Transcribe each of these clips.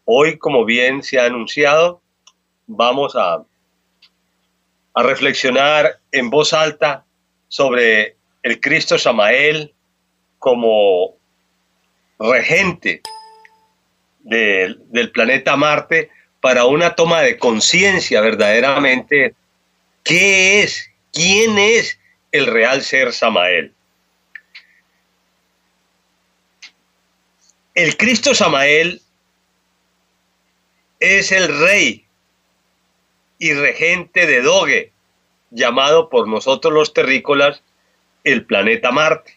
Hoy, como bien se ha anunciado, vamos a reflexionar en voz alta sobre el Cristo Samael como regente del planeta Marte para una toma de conciencia verdaderamente. ¿Qué es? ¿Quién es el real ser Samael? El Cristo Samael es el rey y regente de Doge, llamado por nosotros los terrícolas el planeta Marte.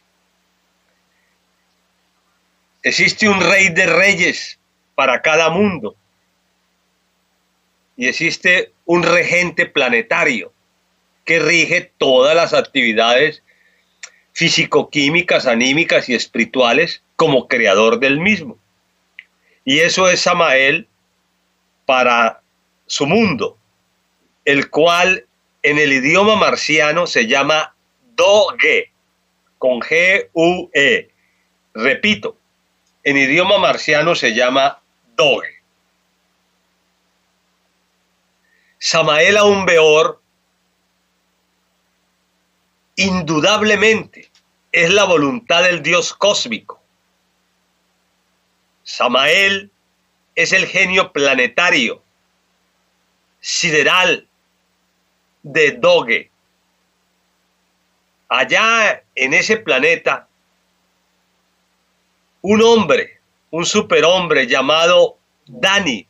Existe un rey de reyes para cada mundo y existe un regente planetario que rige todas las actividades físico-químicas, anímicas y espirituales como creador del mismo. Y eso es Samael para su mundo, el cual en el idioma marciano se llama Doge, con G-U-E. Repito, en idioma marciano se llama Doge. Samael Aun Weor indudablemente es la voluntad del Dios cósmico. Samael es el genio planetario, sideral de Doge. Allá en ese planeta, un hombre, un superhombre llamado Dani,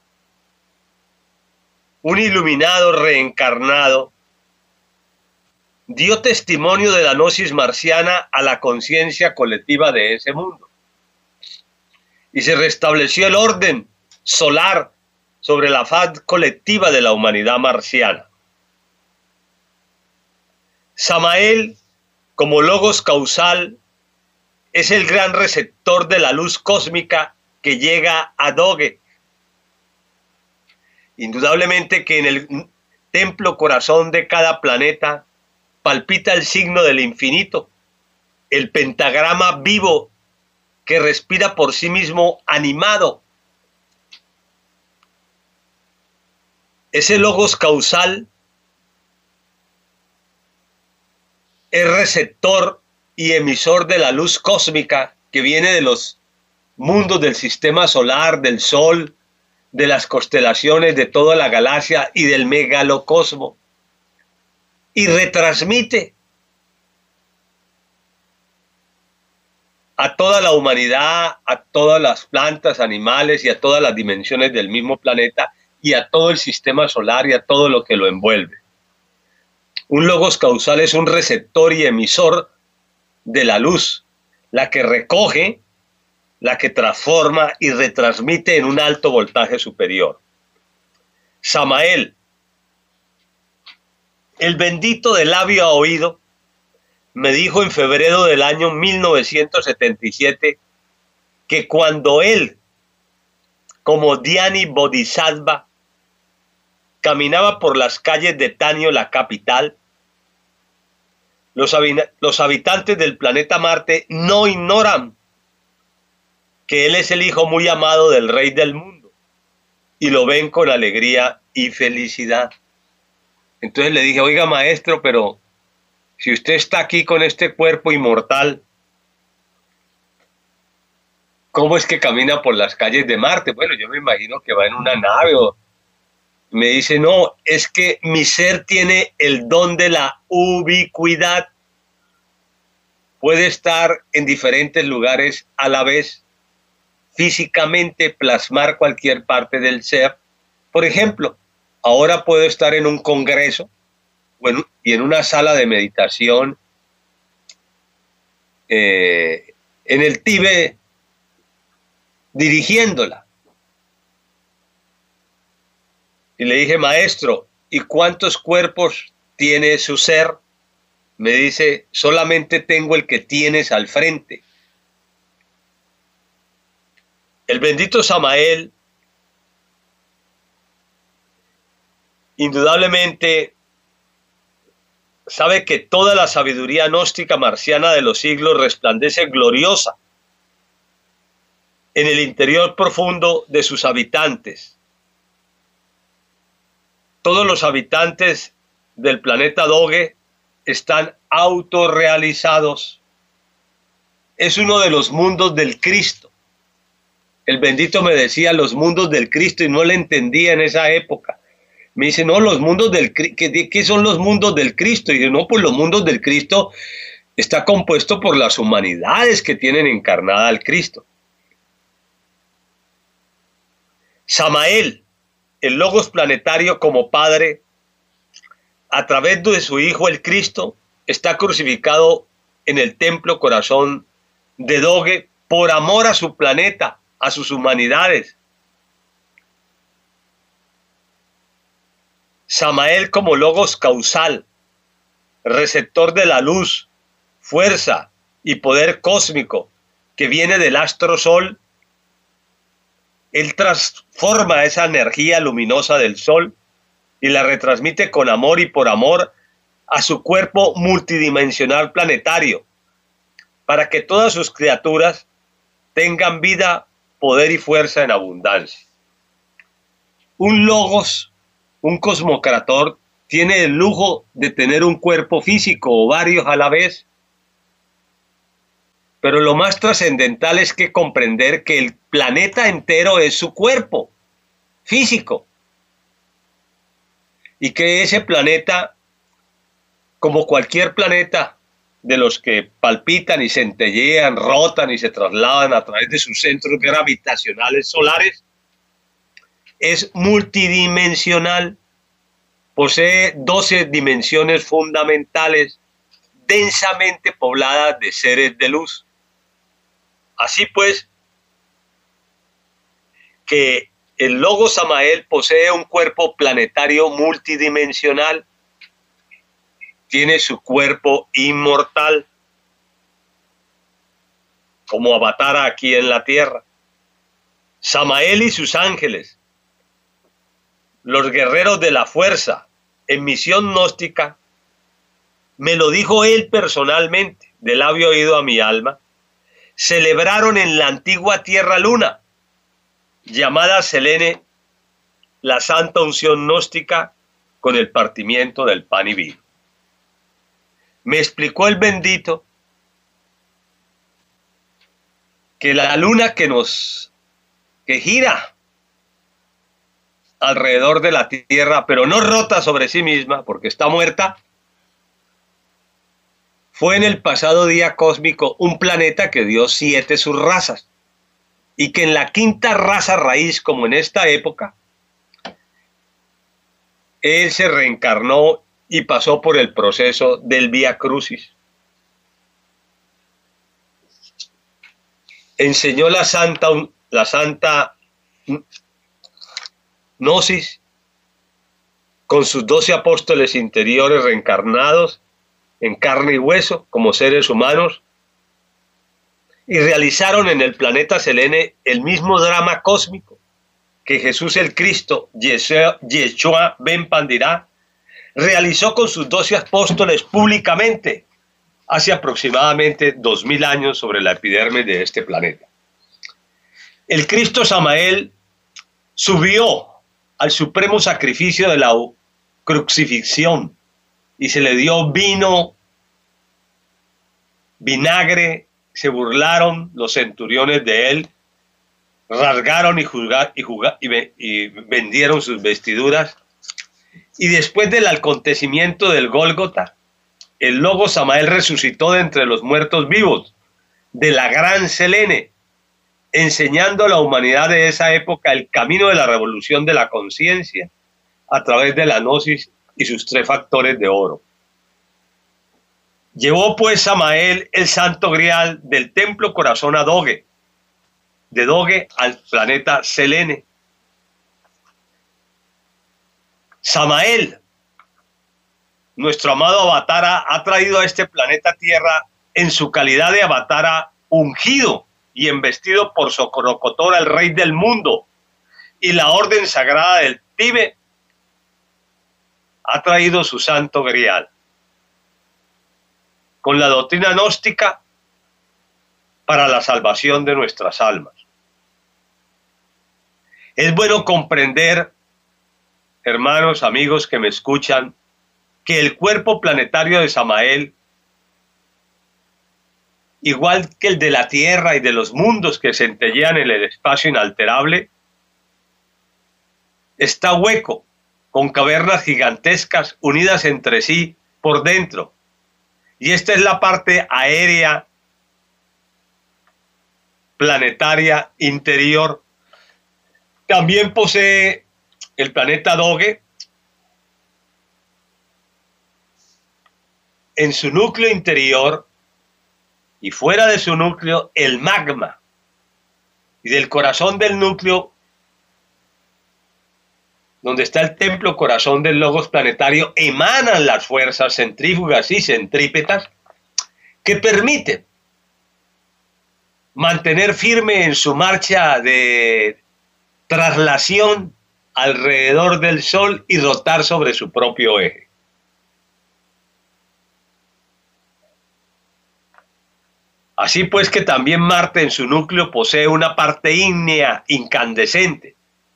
un iluminado reencarnado, dio testimonio de la gnosis marciana a la conciencia colectiva de ese mundo. Y se restableció el orden solar sobre la faz colectiva de la humanidad marciana. Samael, como logos causal, es el gran receptor de la luz cósmica que llega a Doge. Indudablemente que en el templo corazón de cada planeta palpita el signo del infinito, el pentagrama vivo que respira por sí mismo animado. Ese logos causal es receptor y emisor de la luz cósmica que viene de los mundos del sistema solar, del Sol, de las constelaciones, de toda la galaxia y del megalocosmo, y retransmite a toda la humanidad, a todas las plantas, animales y a todas las dimensiones del mismo planeta y a todo el sistema solar y a todo lo que lo envuelve. Un logos causal es un receptor y emisor de la luz, la que recoge, la que transforma y retransmite en un alto voltaje superior. Samael, el bendito de labio a oído, me dijo en febrero del año 1977 que cuando él, como Dhyani Bodhisattva, caminaba por las calles de Tanio, la capital, los habitantes del planeta Marte no ignoran que él es el hijo muy amado del rey del mundo y lo ven con alegría y felicidad. Entonces le dije, oiga maestro, pero si usted está aquí con este cuerpo inmortal, ¿cómo es que camina por las calles de Marte? Bueno, yo me imagino que va en una nave o... Me dice, no, es que mi ser tiene el don de la ubicuidad. Puede estar en diferentes lugares a la vez, físicamente plasmar cualquier parte del ser. Por ejemplo, ahora puedo estar en un congreso y en una sala de meditación en el Tíbet, dirigiéndola. Y le dije, maestro, ¿y cuántos cuerpos tiene su ser? Me dice, solamente tengo el que tienes al frente. El bendito Samael, indudablemente, sabe que toda la sabiduría gnóstica marciana de los siglos resplandece gloriosa en el interior profundo de sus habitantes. Todos los habitantes del planeta Doge están autorrealizados. Es uno de los mundos del Cristo. El bendito me decía los mundos del Cristo y no le entendía en esa época. Me dice, no, los mundos del Cristo, ¿qué son los mundos del Cristo? Y yo, no, pues los mundos del Cristo está compuesto por las humanidades que tienen encarnada al Cristo. Samael, el Logos planetario como Padre, a través de su Hijo el Cristo, está crucificado en el templo corazón de Doge por amor a su planeta, a sus humanidades. Samael como Logos causal, receptor de la luz, fuerza y poder cósmico que viene del astro sol. Él transforma esa energía luminosa del sol y la retransmite con amor y por amor a su cuerpo multidimensional planetario, para que todas sus criaturas tengan vida, poder y fuerza en abundancia. Un Logos, un cosmocrator, tiene el lujo de tener un cuerpo físico o varios a la vez, pero lo más trascendental es que comprender que el planeta entero es su cuerpo físico y que ese planeta, como cualquier planeta de los que palpitan y centellean, rotan y se trasladan a través de sus centros gravitacionales solares, es multidimensional, posee 12 dimensiones fundamentales densamente pobladas de seres de luz. Así pues, que el Logos Samael posee un cuerpo planetario multidimensional, tiene su cuerpo inmortal, como Avatara aquí en la tierra. Samael y sus ángeles, los guerreros de la fuerza, en misión gnóstica, me lo dijo él personalmente, de labio oído a mi alma, celebraron en la antigua Tierra Luna, llamada Selene, la santa unción gnóstica con el partimiento del pan y vino. Me explicó el bendito que la luna que gira alrededor de la Tierra, pero no rota sobre sí misma porque está muerta, fue en el pasado día cósmico un planeta que dio 7 subrazas y que en la quinta raza raíz, como en esta época, él se reencarnó y pasó por el proceso del Vía Crucis. Enseñó la santa Gnosis con sus 12 apóstoles interiores reencarnados en carne y hueso como seres humanos, y realizaron en el planeta Selene el mismo drama cósmico que Jesús el Cristo, Yeshua Ben Pandirá, realizó con sus 12 apóstoles públicamente hace aproximadamente 2000 años sobre la epidermis de este planeta. El Cristo Samael subió al supremo sacrificio de la crucifixión y se le dio vino, vinagre, se burlaron los centuriones de él, rasgaron y vendieron sus vestiduras. Y después del acontecimiento del Gólgota, el Logos Samael resucitó de entre los muertos vivos de la gran Selene, enseñando a la humanidad de esa época el camino de la revolución de la conciencia a través de la gnosis y sus 3 factores de oro. Llevó pues Samael el santo grial del templo corazón a Doge, de Doge al planeta Selene. Samael, nuestro amado Avatara, ha traído a este planeta Tierra en su calidad de Avatara ungido y embestido por Socorocotora, el rey del mundo, y la orden sagrada del Tíbet, ha traído su santo grial con la doctrina gnóstica para la salvación de nuestras almas. Es bueno comprender, hermanos, amigos que me escuchan, que el cuerpo planetario de Samael, igual que el de la Tierra y de los mundos que centellean en el espacio inalterable, está hueco, con cavernas gigantescas unidas entre sí por dentro. Y esta es la parte aérea planetaria interior. También posee el planeta Doge en su núcleo interior y fuera de su núcleo el magma. Y del corazón del núcleo, donde está el templo corazón del logos planetario, emanan las fuerzas centrífugas y centrípetas que permiten mantener firme en su marcha de traslación alrededor del Sol y rotar sobre su propio eje. Así pues que también Marte en su núcleo posee una parte ígnea incandescente.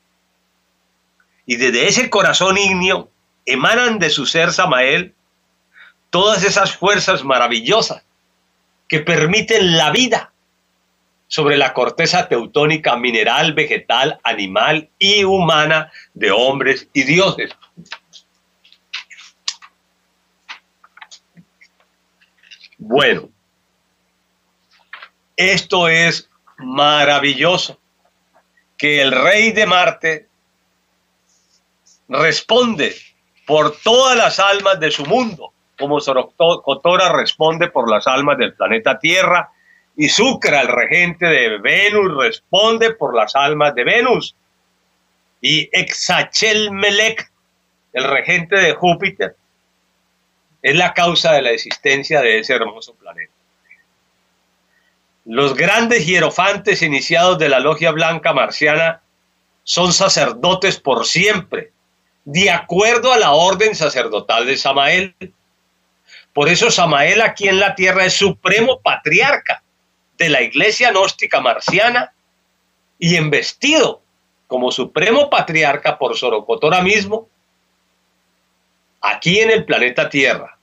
Y desde ese corazón ígneo emanan de su ser Samael todas esas fuerzas maravillosas que permiten la vida sobre la corteza teutónica mineral, vegetal, animal y humana de hombres y dioses. Bueno, esto es maravilloso, que el rey de Marte responde por todas las almas de su mundo, como Sorocotora responde por las almas del planeta Tierra, y Sucra, el regente de Venus, responde por las almas de Venus, y Exachelmelech, el regente de Júpiter, es la causa de la existencia de ese hermoso planeta. Los grandes hierofantes iniciados de la logia blanca marciana son sacerdotes por siempre, de acuerdo a la orden sacerdotal de Samael. Por eso Samael aquí en la tierra es supremo patriarca de la iglesia gnóstica marciana y embestido como supremo patriarca por Sorocotora mismo aquí en el planeta Tierra.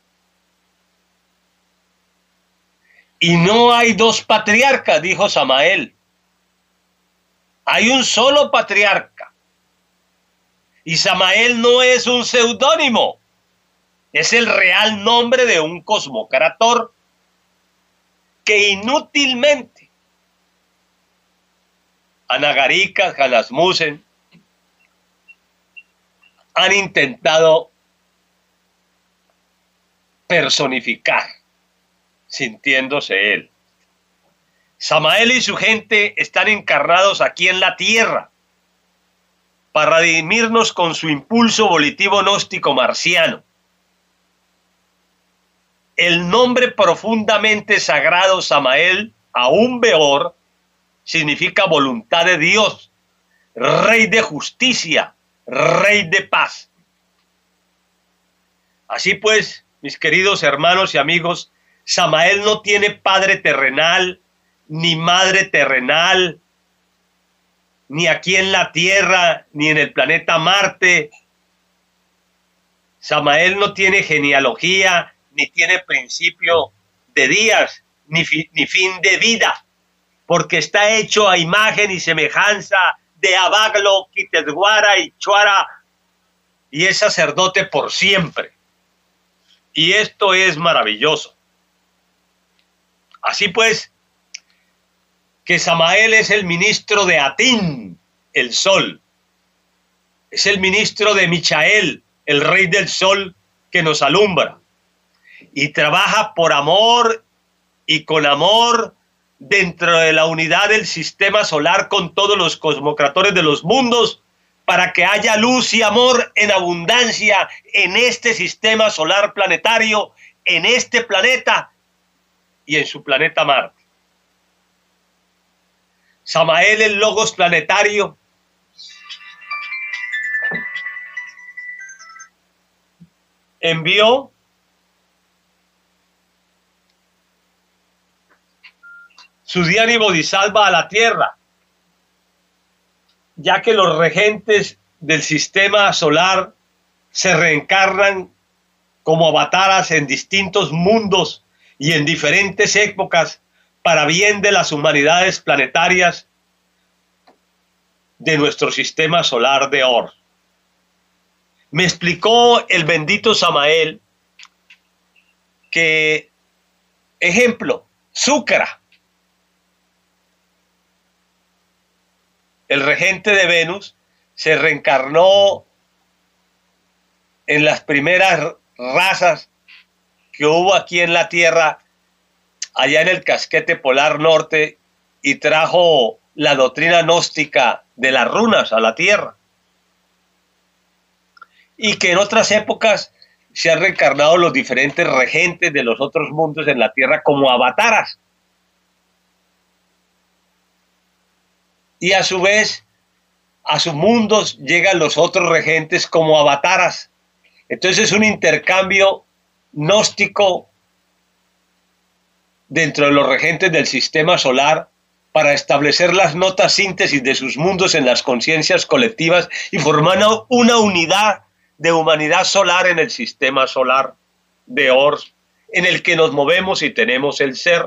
Y no hay dos patriarcas, dijo Samael. Hay un solo patriarca. Y Samael no es un seudónimo. Es el real nombre de un cosmocrator que inútilmente Anagaricas, Janasmusen han intentado personificar, sintiéndose él. Samael y su gente están encarnados aquí en la tierra para redimirnos con su impulso volitivo gnóstico marciano. El nombre profundamente sagrado Samael, aún peor, significa voluntad de Dios, rey de justicia, rey de paz. Así pues, mis queridos hermanos y amigos, Samael no tiene padre terrenal, ni madre terrenal, ni aquí en la Tierra, ni en el planeta Marte. Samael no tiene genealogía, ni tiene principio de días, ni fin de vida, porque está hecho a imagen y semejanza de Abaglo, Quitedguara y Chuara, y es sacerdote por siempre. Y esto es maravilloso. Así pues, que Samael es el ministro de Atín, el sol. Es el ministro de Michael, el rey del sol que nos alumbra. Y trabaja por amor y con amor dentro de la unidad del sistema solar con todos los cosmocratores de los mundos para que haya luz y amor en abundancia en este sistema solar planetario, en este planeta y en su planeta Marte. Samael, el logos planetario, envió su Dhyani Bodhisattva a la tierra ya que los regentes del sistema solar se reencarnan como avataras en distintos mundos y en diferentes épocas para bien de las humanidades planetarias de nuestro sistema solar de Or. Me explicó el bendito Samael que, ejemplo, Súcra, el regente de Venus, se reencarnó en las primeras razas que hubo aquí en la Tierra, allá en el casquete polar norte, y trajo la doctrina gnóstica de las runas a la Tierra. Y que en otras épocas se han reencarnado los diferentes regentes de los otros mundos en la Tierra como avataras. Y a su vez, a sus mundos llegan los otros regentes como avataras. Entonces es un intercambio gnóstico dentro de los regentes del sistema solar para establecer las notas síntesis de sus mundos en las conciencias colectivas y formar una unidad de humanidad solar en el sistema solar de Or, en el que nos movemos y tenemos el ser.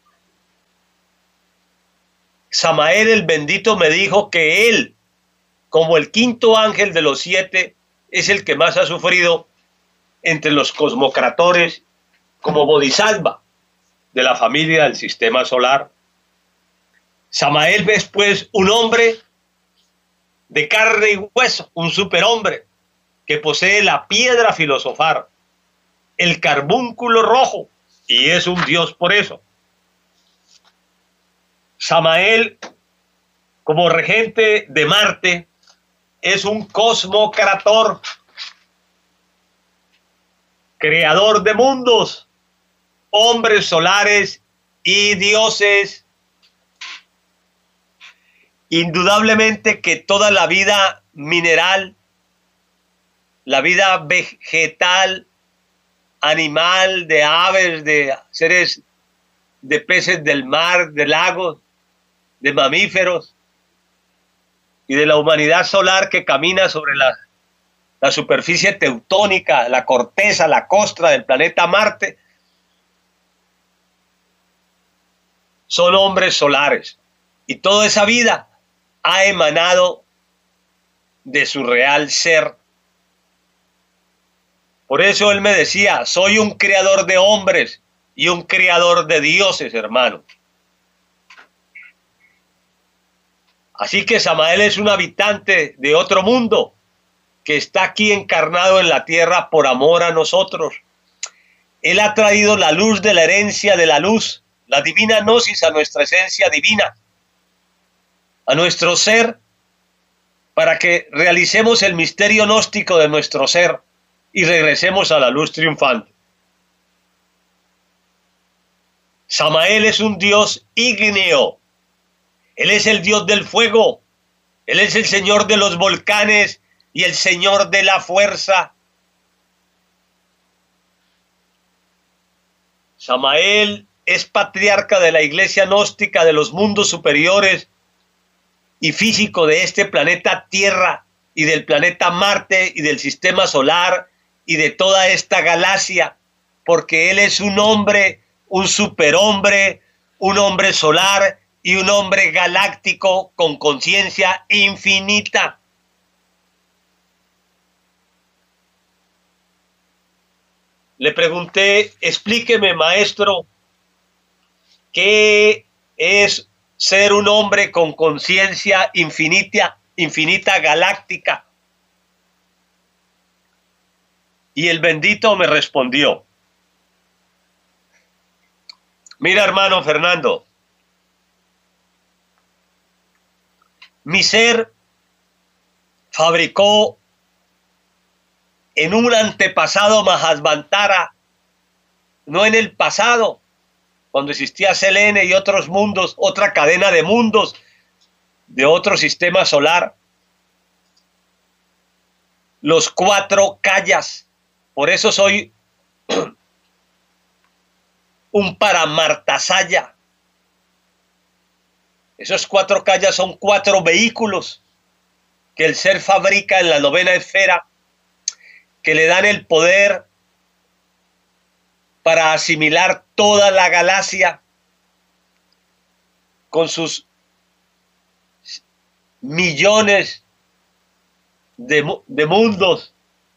Samael el bendito me dijo que él, como el quinto ángel de los 7, es el que más ha sufrido entre los cosmocratores como bodhisattva de la familia del sistema solar. Samael es pues un hombre de carne y hueso, un superhombre que posee la piedra filosofal, el carbúnculo rojo, y es un dios por eso. Samael, como regente de Marte, es un cosmocrator, creador de mundos, hombres solares y dioses. Indudablemente que toda la vida mineral, la vida vegetal, animal, de aves, de seres, de peces del mar, de lagos, de mamíferos y de la humanidad solar que camina sobre la superficie teutónica, la corteza, la costra del planeta Marte, son hombres solares. Y toda esa vida ha emanado de su real ser. Por eso él me decía, soy un creador de hombres y un creador de dioses, hermano. Así que Samael es un habitante de otro mundo que está aquí encarnado en la tierra por amor a nosotros. Él ha traído la luz de la herencia de la luz, la divina gnosis a nuestra esencia divina, a nuestro ser, para que realicemos el misterio gnóstico de nuestro ser y regresemos a la luz triunfante. Samael es un dios ígneo. Él es el dios del fuego. Él es el señor de los volcanes y el señor de la fuerza. Samael es patriarca de la iglesia gnóstica de los mundos superiores y físico de este planeta Tierra y del planeta Marte y del sistema solar y de toda esta galaxia, porque él es un hombre, un superhombre, un hombre solar y un hombre galáctico con conciencia infinita. Le pregunté, explíqueme, maestro, ¿qué es ser un hombre con conciencia infinita galáctica? Y el bendito me respondió, mira, hermano Fernando, mi ser fabricó en un antepasado Mahasvantara, no en el pasado, cuando existía Selene y otros mundos, otra cadena de mundos de otro sistema solar, los 4 kayas. Por eso soy un Paramartasaya. Esos 4 kayas son 4 vehículos que el ser fabrica en la novena esfera, que le dan el poder para asimilar toda la galaxia con sus millones de mundos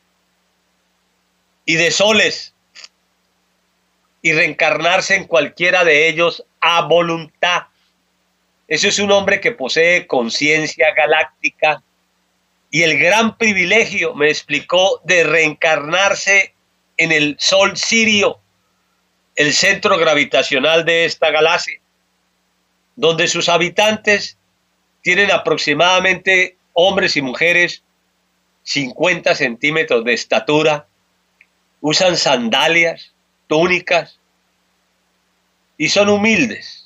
y de soles, y reencarnarse en cualquiera de ellos a voluntad. Ese es un hombre que posee conciencia galáctica y el gran privilegio, me explicó, de reencarnarse en el Sol Sirio, el centro gravitacional de esta galaxia, donde sus habitantes tienen aproximadamente, hombres y mujeres, 50 centímetros de estatura, usan sandalias, túnicas y son humildes.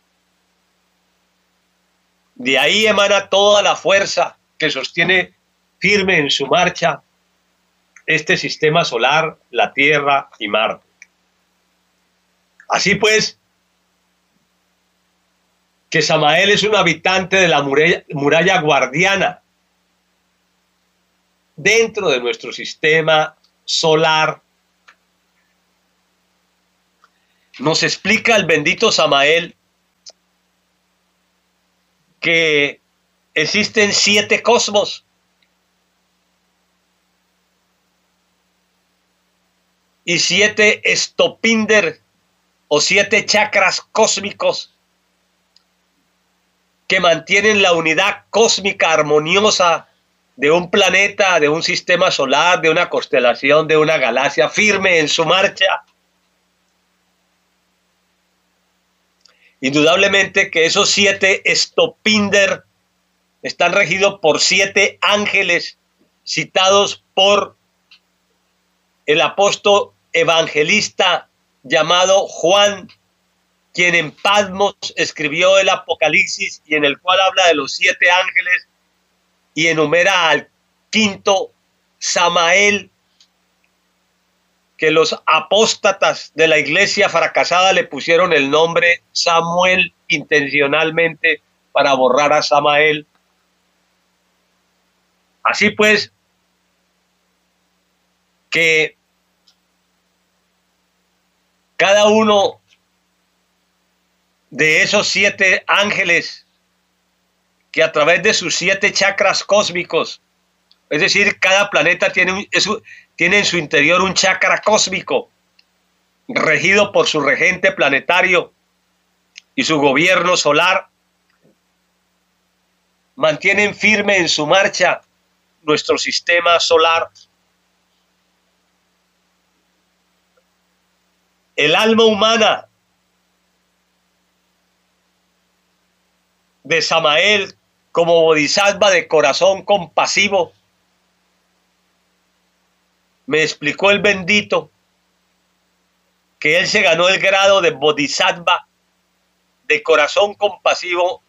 De ahí emana toda la fuerza que sostiene firme en su marcha este sistema solar, la Tierra y Marte. Así pues, que Samael es un habitante de la muralla guardiana dentro de nuestro sistema solar. Nos explica el bendito Samael que existen 7 cosmos y 7 estopinder o 7 chakras cósmicos que mantienen la unidad cósmica armoniosa de un planeta, de un sistema solar, de una constelación, de una galaxia firme en su marcha. Indudablemente que esos 7 estopinder están regidos por 7 ángeles citados por el apóstol evangelista llamado Juan, quien en Patmos escribió el Apocalipsis y en el cual habla de los 7 ángeles y enumera al 5º Samael, que los apóstatas de la iglesia fracasada le pusieron el nombre Samuel intencionalmente para borrar a Samael. Así pues, que cada uno de esos 7 ángeles, que a través de sus 7 chakras cósmicos, es decir, cada planeta tiene en su interior un chakra cósmico regido por su regente planetario y su gobierno solar, mantienen firme en su marcha nuestro sistema solar. El alma humana de Samael como bodhisattva de corazón compasivo, me explicó el bendito que él se ganó el grado de bodhisattva de corazón compasivo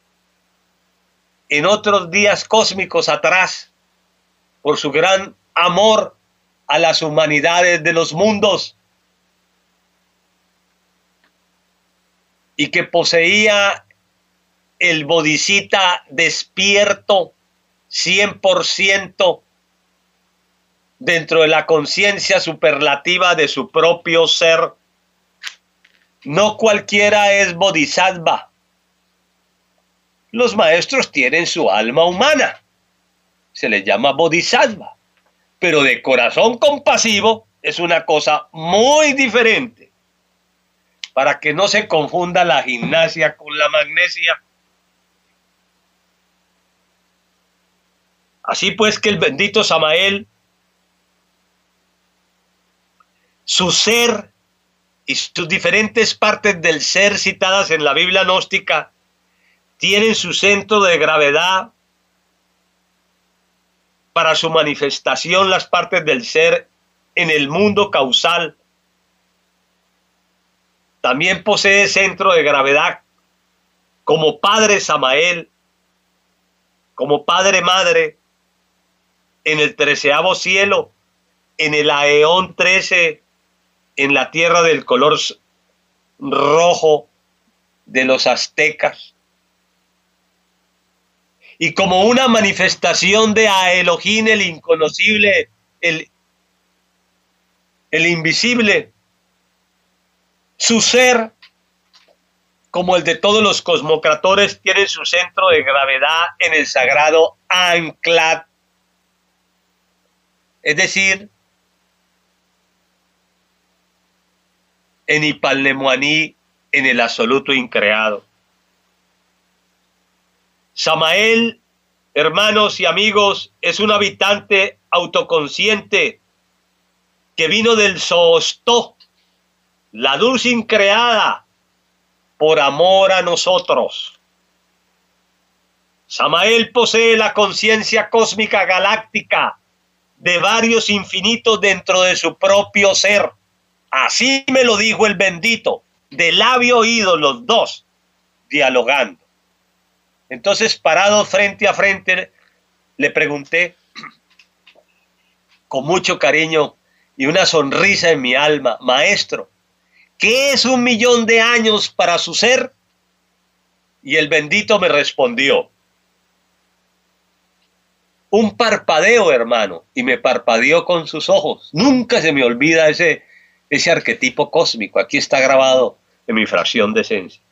en otros días cósmicos atrás, por su gran amor a las humanidades de los mundos, y que poseía el bodhisattva despierto 100% dentro de la conciencia superlativa de su propio ser. No cualquiera es bodhisattva. Los maestros tienen su alma humana, se les llama bodhisattva, pero de corazón compasivo es una cosa muy diferente, para que no se confunda la gimnasia con la magnesia. Así pues que el bendito Samael, su ser y sus diferentes partes del ser citadas en la Biblia gnóstica tienen su centro de gravedad para su manifestación, las partes del ser en el mundo causal. También posee centro de gravedad como Padre Samael, como Padre Madre, en el 13º cielo, en el Aeón 13, en la tierra del color rojo de los aztecas. y como una manifestación de a Elohim, el inconocible, el invisible, su ser, como el de todos los cosmocratores, tiene su centro de gravedad en el sagrado Anklat, es decir, en Ipalnemuaní, en el absoluto increado. Samael, hermanos y amigos, es un habitante autoconsciente que vino del Zoostó, la dulce increada, por amor a nosotros. Samael posee la conciencia cósmica galáctica de varios infinitos dentro de su propio ser. Así me lo dijo el bendito, de labio oído los dos, dialogando. Entonces, parado frente a frente, le pregunté con mucho cariño y una sonrisa en mi alma: maestro, ¿qué es 1.000.000 de años para su ser? Y el bendito me respondió: un parpadeo, hermano. Y me parpadeó con sus ojos. Nunca se me olvida ese arquetipo cósmico. Aquí está grabado en mi fracción de esencia.